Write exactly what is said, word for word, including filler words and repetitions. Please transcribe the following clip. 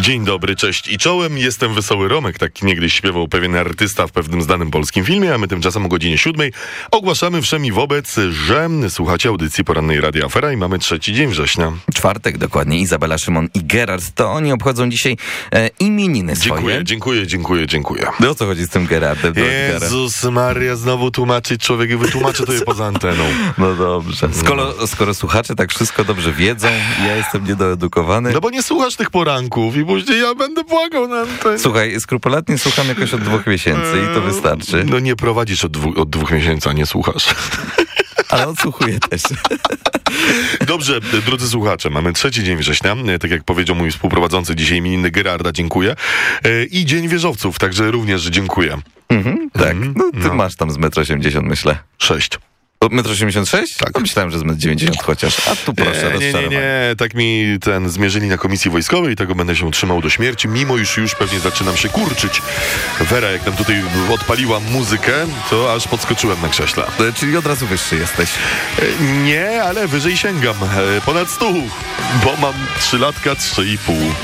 Dzień dobry, cześć i czołem. Jestem Wesoły Romek, tak niegdyś śpiewał pewien artysta w pewnym znanym polskim filmie, a my tymczasem o godzinie siódmej ogłaszamy wszem i wobec, że słuchacie audycji porannej Radia Afera i mamy trzeci dzień września. Czwartek dokładnie. Izabela Szymon i Gerard, to oni obchodzą dzisiaj e, imieniny swoje. Dziękuję, dziękuję, dziękuję, dziękuję. No o co chodzi z tym Gerardem? Jezus Maria, znowu tłumaczyć człowiek i wytłumaczę to je poza anteną. No dobrze. Skoro, skoro słuchacze tak wszystko dobrze wiedzą, ja jestem niedoedukowany. No bo nie słuchasz tych poranków i później ja będę błagał na antenie. Słuchaj, skrupulatnie słucham jakoś od dwóch miesięcy i to wystarczy. No nie prowadzisz od, dwu, od dwóch miesięcy, a nie słuchasz. Ale odsłuchuję też. Dobrze, drodzy słuchacze, mamy trzeci dzień września, tak jak powiedział mój współprowadzący dzisiaj imieniny Gerarda, dziękuję. I Dzień Wieżowców, także również dziękuję. Mhm, tak, Mhm, no ty no. masz tam z metr osiemdziesiąt, myślę. Sześć. metr osiemdziesiąt sześć? Tak. No, myślałem, że z metr dziewięćdziesiąt chociaż. A tu proszę, Nie, nie, nie, nie, tak mi ten zmierzyli na komisji wojskowej i tego będę się trzymał do śmierci, mimo już już pewnie zaczynam się kurczyć. Wera, jak nam tutaj odpaliła muzykę, to aż podskoczyłem na krześle. E, Czyli od razu wyższy jesteś. E, Nie, ale wyżej sięgam. E, Ponad stu, bo mam trzylatka, trzy i pół.